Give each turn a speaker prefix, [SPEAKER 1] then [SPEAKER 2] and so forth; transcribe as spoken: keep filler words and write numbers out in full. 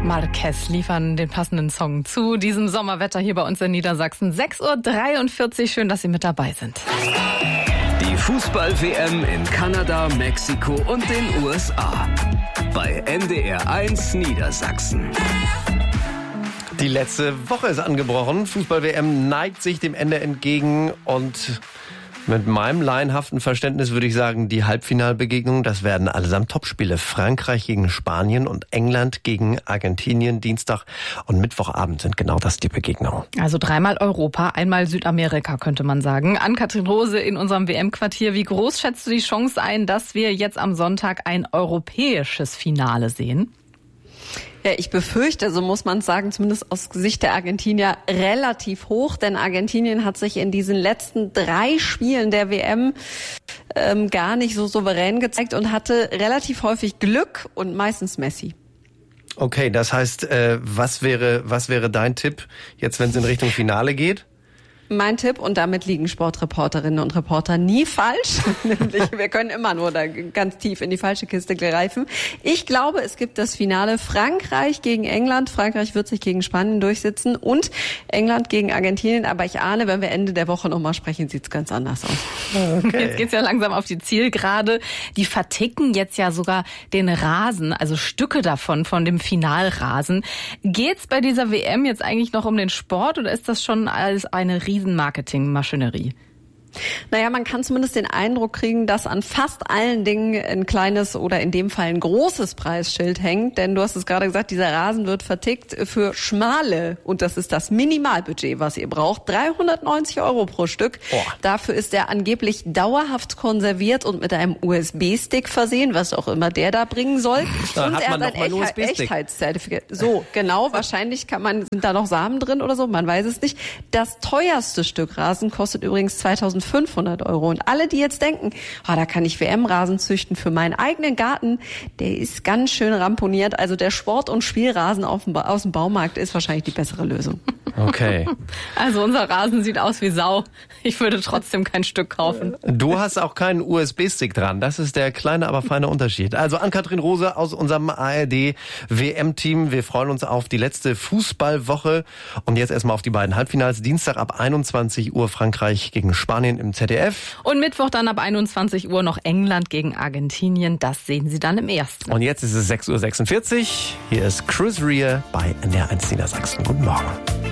[SPEAKER 1] Marquez liefern den passenden Song zu diesem Sommerwetter hier bei uns in Niedersachsen. sechs Uhr dreiundvierzig, schön, dass Sie mit dabei sind.
[SPEAKER 2] Die Fußball-W M in Kanada, Mexiko und den U S A. Bei N D R eins Niedersachsen.
[SPEAKER 3] Die letzte Woche ist angebrochen. Fußball-W M neigt sich dem Ende entgegen und mit meinem laienhaften Verständnis würde ich sagen, die Halbfinalbegegnungen, das werden allesamt Topspiele. Frankreich gegen Spanien und England gegen Argentinien. Dienstag und Mittwochabend sind genau das die Begegnungen.
[SPEAKER 1] Also dreimal Europa, einmal Südamerika, könnte man sagen. Ann-Kathrin Rose in unserem W M-Quartier. Wie groß schätzt du die Chance ein, dass wir jetzt am Sonntag ein europäisches Finale sehen?
[SPEAKER 4] Ja, ich befürchte, so muss man sagen, zumindest aus Sicht der Argentinier, relativ hoch, denn Argentinien hat sich in diesen letzten drei Spielen der W M ähm, gar nicht so souverän gezeigt und hatte relativ häufig Glück und meistens Messi.
[SPEAKER 3] Okay, das heißt, äh, was wäre, was wäre dein Tipp jetzt, wenn es in Richtung Finale geht?
[SPEAKER 4] Mein Tipp, und damit liegen Sportreporterinnen und Reporter nie falsch, nämlich wir können immer nur da ganz tief in die falsche Kiste greifen. Ich glaube, es gibt das Finale Frankreich gegen England. Frankreich wird sich gegen Spanien durchsetzen und England gegen Argentinien. Aber ich ahne, wenn wir Ende der Woche nochmal sprechen, sieht's ganz anders aus.
[SPEAKER 1] Okay. Jetzt geht's ja langsam auf die Zielgerade. Die verticken jetzt ja sogar den Rasen, also Stücke davon, von dem Finalrasen. Geht's bei dieser W M jetzt eigentlich noch um den Sport oder ist das schon als eine Riesenmarketingmaschinerie?
[SPEAKER 4] Naja, man kann zumindest den Eindruck kriegen, dass an fast allen Dingen ein kleines oder in dem Fall ein großes Preisschild hängt. Denn du hast es gerade gesagt, dieser Rasen wird vertickt für schmale, und das ist das Minimalbudget, was ihr braucht, dreihundertneunzig Euro pro Stück. Oh. Dafür ist er angeblich dauerhaft konserviert und mit einem U S B-Stick versehen, was auch immer der da bringen soll.
[SPEAKER 3] Da
[SPEAKER 4] und
[SPEAKER 3] hat
[SPEAKER 4] er
[SPEAKER 3] man
[SPEAKER 4] hat ein
[SPEAKER 3] noch
[SPEAKER 4] Echt- Echtheitszertifikat. So, genau, wahrscheinlich kann man, sind da noch Samen drin oder so, man weiß es nicht. Das teuerste Stück Rasen kostet übrigens zweitausendfünfhundert Euro. Und alle, die jetzt denken, oh, da kann ich W M-Rasen züchten für meinen eigenen Garten, der ist ganz schön ramponiert. Also der Sport- und Spielrasen auf dem ba- aus dem Baumarkt ist wahrscheinlich die bessere Lösung.
[SPEAKER 3] Okay.
[SPEAKER 1] Also unser Rasen sieht aus wie Sau. Ich würde trotzdem kein Stück kaufen.
[SPEAKER 3] Du hast auch keinen U S B-Stick dran. Das ist der kleine, aber feine Unterschied. Also Ann-Kathrin Rose aus unserem A R D-W M-Team. Wir freuen uns auf die letzte Fußballwoche. Und jetzt erstmal auf die beiden Halbfinals. Dienstag ab einundzwanzig Uhr Frankreich gegen Spanien im Z D F.
[SPEAKER 1] Und Mittwoch dann ab einundzwanzig Uhr noch England gegen Argentinien. Das sehen Sie dann im ersten.
[SPEAKER 3] Und jetzt ist es sechs Uhr sechsundvierzig. Hier ist Chris Rea bei N D R eins Niedersachsen. Guten Morgen.